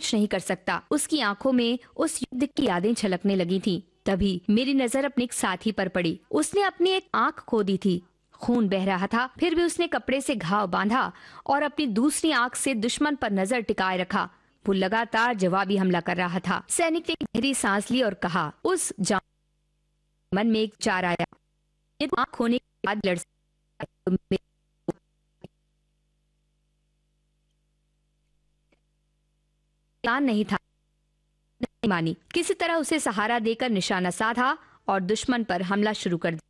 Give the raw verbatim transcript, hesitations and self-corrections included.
कुछ नहीं कर सकता। उसकी आंखों में उस युद्ध की यादें छलकने लगी थीं। तभी मेरी नजर अपने एक साथी पर पड़ी। उसने अपनी एक आंख खो दी थी, खून बह रहा था, फिर भी उसने कपड़े से घाव बांधा और अपनी दूसरी आंख से दुश्मन पर नजर टिकाए रखा। वो लगातार जवाबी हमला कर रहा था। सैनिक ने गहरी सांस ली और कहा, उस जवान मन में एक विचार आया, ये आंख खोने के बाद लड़ सकता है, तो मेरे प्लान नहीं था। नहीं मानी। किसी तरह उसे सहारा देकर निशाना साधा और दुश्मन पर हमला शुरू कर दिया।